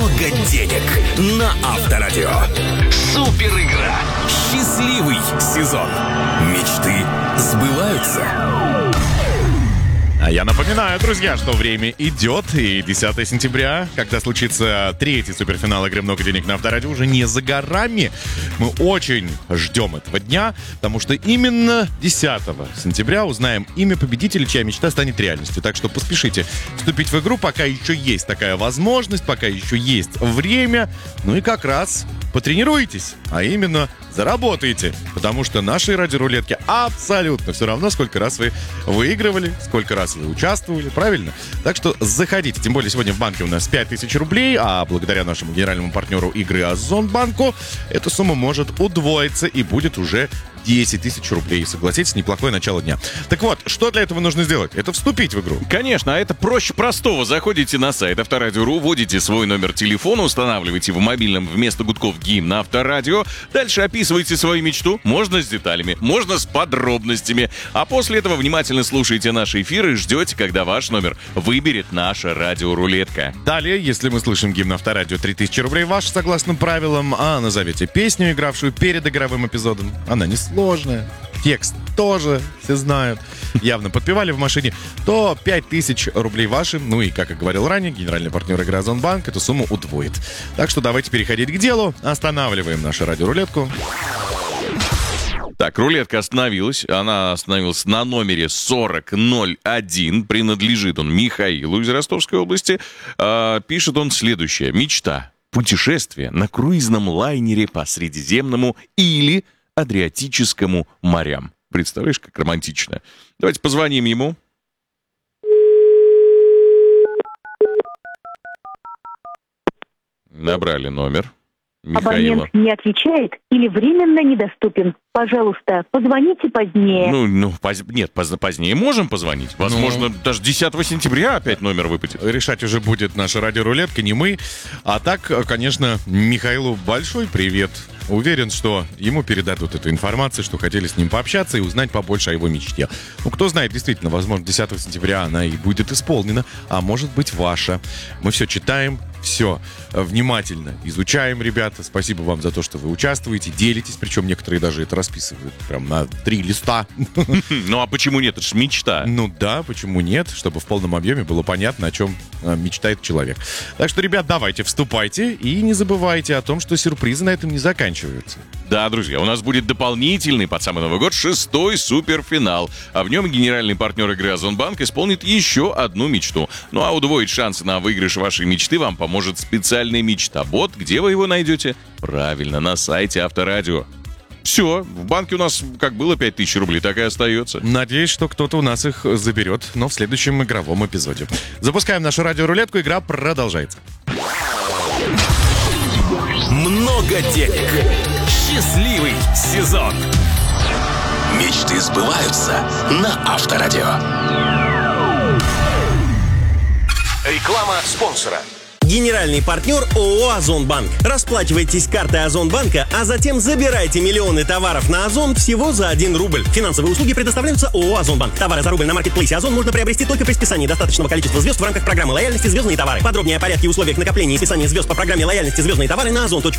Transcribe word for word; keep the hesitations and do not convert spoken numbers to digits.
много денег на Авторадио. Супер игра. Счастливый сезон. Мечты сбываются. А я напоминаю, друзья, что время идет, и десятого сентября, когда случится третий суперфинал игры «Много денег» на Авторадио, уже не за горами. Мы очень ждем этого дня, потому что именно десятого сентября узнаем имя победителя, чья мечта станет реальностью. Так что поспешите вступить в игру, пока еще есть такая возможность, пока еще есть время. Ну и как раз потренируйтесь, а именно заработаете, потому что нашей радиорулетке абсолютно все равно, сколько раз вы выигрывали, сколько раз вы участвовали, правильно? Так что заходите, тем более сегодня в банке у нас пять тысяч рублей, а благодаря нашему генеральному партнеру игры Озонбанку эта сумма может удвоиться и будет уже десять тысяч рублей. Согласитесь, неплохое начало дня. Так вот, что для этого нужно сделать? Это вступить в игру. Конечно, а это проще простого. Заходите на сайт Авторадио точка ру, вводите свой номер телефона, устанавливаете в мобильном вместо гудков гимн Авторадио. Дальше описывайте свою мечту. Можно с деталями, можно с подробностями. А после этого внимательно слушайте наши эфиры и ждете, когда ваш номер выберет наша радиорулетка. Далее, если мы слышим гимн Авторадио, три тысячи рублей ваш, согласно правилам, а назовете песню, игравшую перед игровым эпизодом. Она не сложная, текст тоже все знают, явно подпевали в машине, то пять тысяч рублей ваши. Ну и, как и говорил ранее, генеральный партнер игры Озонбанк эту сумму удвоит. Так что давайте переходить к делу. Останавливаем нашу радиорулетку. Так, рулетка остановилась. Она остановилась на номере сорок ноль один. Принадлежит он Михаилу из Ростовской области. А, пишет он следующее. Мечта. Путешествие на круизном лайнере по Средиземному или Адриатическому морям. Представляешь, как романтично. Давайте позвоним ему. Набрали номер Михаила. Абонент не отвечает или временно недоступен. Пожалуйста, позвоните позднее. Ну, ну поз... нет, поз... позднее можем позвонить. Возможно, ну, даже десятого сентября опять номер выпадет. Решать уже будет наша радиорулетка, не мы. А так, конечно, Михаилу большой привет. Уверен, что ему передадут эту информацию, что хотели с ним пообщаться и узнать побольше о его мечте. Ну, кто знает, действительно, возможно, десятого сентября она и будет исполнена, а может быть, ваша. Мы все читаем, все внимательно изучаем, ребята. Спасибо вам за то, что вы участвуете, делитесь, причем некоторые даже это расписывают прям на три листа. Ну, а почему нет? Это же мечта. Ну да, почему нет? Чтобы в полном объеме было понятно, о чем мечтает человек. Так что, ребят, давайте, вступайте и не забывайте о том, что сюрпризы на этом не заканчиваются. Да, друзья, у нас будет дополнительный под самый Новый год шестой суперфинал. А в нем генеральный партнер игры Озонбанк исполнит еще одну мечту. Ну а удвоить шансы на выигрыш вашей мечты вам поможет специальный мечта-бот. Где вы его найдете? Правильно, на сайте Авторадио. Все, в банке у нас как было пять тысяч рублей, так и остается. Надеюсь, что кто-то у нас их заберет, но в следующем игровом эпизоде. Запускаем нашу радиорулетку, игра продолжается. Много денег. Счастливый сезон. Мечты сбываются на Авторадио. Реклама спонсора. Генеральный партнер ООО «Озонбанк». Расплачивайтесь картой Озонбанка, а затем забирайте миллионы товаров на Озон всего за один рубль. Финансовые услуги предоставляются ООО «Озонбанк». Товары за рубль на маркетплейсе Озон можно приобрести только при списании достаточного количества звезд в рамках программы лояльности «Звездные товары». Подробнее о порядке и условиях накопления и списания звезд по программе лояльности «Звездные товары» на озон точка